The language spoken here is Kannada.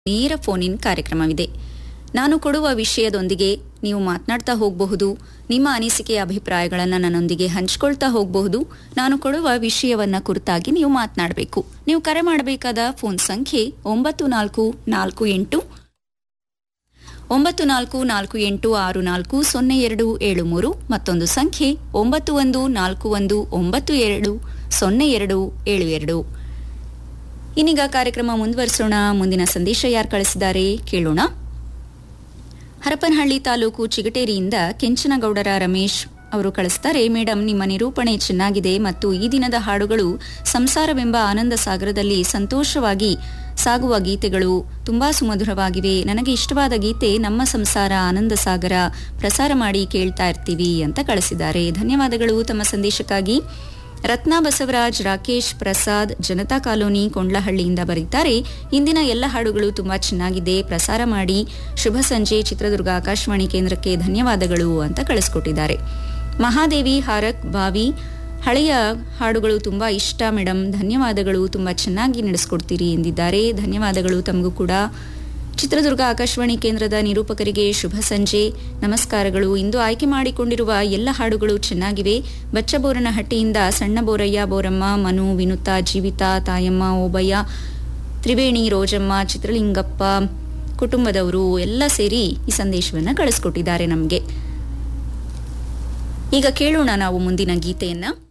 ನೇರ ಫೋನ್ ಇನ್ ಕಾರ್ಯಕ್ರಮವಿದೆ. ನಾನು ಕೊಡುವ ವಿಷಯದೊಂದಿಗೆ ನೀವು ಮಾತನಾಡ್ತಾ ಹೋಗಬಹುದು. ನಿಮ್ಮ ಅನಿಸಿಕೆ ಅಭಿಪ್ರಾಯಗಳನ್ನು ನನ್ನೊಂದಿಗೆ ಹಂಚಿಕೊಳ್ತಾ ಹೋಗಬಹುದು. ನಾನು ಕೊಡುವ ವಿಷಯವನ್ನ ಕುರಿತಾಗಿ ನೀವು ಮಾತನಾಡಬೇಕು. ನೀವು ಕರೆ ಮಾಡಬೇಕಾದ ಫೋನ್ ಸಂಖ್ಯೆ 944864407273, ಮತ್ತೊಂದು ಸಂಖ್ಯೆ 9141920272. ಇನ್ನೀಗ ಕಾರ್ಯಕ್ರಮ ಮುಂದುವರಿಸೋಣ. ಮುಂದಿನ ಸಂದೇಶ ಯಾರು ಕಳಿಸಿದ್ದಾರೆ ಕೇಳೋಣ. ಹರಪನಹಳ್ಳಿ ತಾಲೂಕು ಚಿಗಟೇರಿಯಿಂದ ಕೆಂಚನಗೌಡರ ರಮೇಶ್ ಅವರು ಕಳಿಸ್ತಾರೆ. ಮೇಡಮ್, ನಿಮ್ಮ ನಿರೂಪಣೆ ಚೆನ್ನಾಗಿದೆ ಮತ್ತು ಈ ದಿನದ ಹಾಡುಗಳು ಸಂಸಾರವೆಂಬ ಆನಂದ ಸಾಗರದಲ್ಲಿ ಸಂತೋಷವಾಗಿ ಸಾಗುವ ಗೀತೆಗಳು ತುಂಬಾ ಸುಮಧುರವಾಗಿವೆ. ನನಗೆ ಇಷ್ಟವಾದ ಗೀತೆ ನಮ್ಮ ಸಂಸಾರ ಆನಂದ ಸಾಗರ, ಪ್ರಸಾರ ಮಾಡಿ ಕೇಳ್ತಾ ಇರ್ತೀವಿ ಅಂತ ಕಳಿಸಿದ್ದಾರೆ. ಧನ್ಯವಾದಗಳು ತಮ್ಮ ಸಂದೇಶಕ್ಕಾಗಿ. ರತ್ನಾ ಬಸವರಾಜ್, ರಾಕೇಶ್ ಪ್ರಸಾದ್, ಜನತಾ ಕಾಲೋನಿ ಕೊಂಡ್ಲಹಳ್ಳಿಯಿಂದ ಬರೀತಾರೆ. ಇಂದಿನ ಎಲ್ಲ ಹಾಡುಗಳು ತುಂಬಾ ಚೆನ್ನಾಗಿದೆ, ಪ್ರಸಾರ ಮಾಡಿ. ಶುಭ ಸಂಜೆ ಚಿತ್ರದುರ್ಗ ಆಕಾಶವಾಣಿ ಕೇಂದ್ರಕ್ಕೆ ಧನ್ಯವಾದಗಳು ಅಂತ ಕಳಿಸ್ಕೊಟ್ಟಿದ್ದಾರೆ. ಮಹಾದೇವಿ ಹಾರಕ್ ಬಾವಿ, ಹಳೆಯ ಹಾಡುಗಳು ತುಂಬಾ ಇಷ್ಟ ಮೇಡಮ್, ಧನ್ಯವಾದಗಳು, ತುಂಬಾ ಚೆನ್ನಾಗಿ ನಡೆಸ್ಕೊಡ್ತೀರಿ ಎಂದಿದ್ದಾರೆ. ಧನ್ಯವಾದಗಳು ತಮಗೂ ಕೂಡ. ಚಿತ್ರದುರ್ಗ ಆಕಾಶವಾಣಿ ಕೇಂದ್ರದ ನಿರೂಪಕರಿಗೆ ಶುಭ ಸಂಜೆ, ನಮಸ್ಕಾರಗಳು. ಇಂದು ಆಯ್ಕೆ ಮಾಡಿಕೊಂಡಿರುವ ಎಲ್ಲ ಹಾಡುಗಳು ಚೆನ್ನಾಗಿವೆ. ಬಚ್ಚಬೋರನಹಟ್ಟಿಯಿಂದ ಸಣ್ಣ ಬೋರಯ್ಯ, ಬೋರಮ್ಮ, ಮನು, ವಿನುತಾ, ಜೀವಿತಾ, ತಾಯಮ್ಮ, ಓಬಯ್ಯ, ತ್ರಿವೇಣಿ, ರೋಜಮ್ಮ, ಚಿತ್ರಲಿಂಗಪ್ಪ ಕುಟುಂಬದವರು ಎಲ್ಲ ಸೇರಿ ಈ ಸಂದೇಶವನ್ನು ಕಳಿಸ್ಕೊಟ್ಟಿದ್ದಾರೆ ನಮಗೆ. ಈಗ ಕೇಳೋಣ ನಾವು ಮುಂದಿನ ಗೀತೆಯನ್ನ.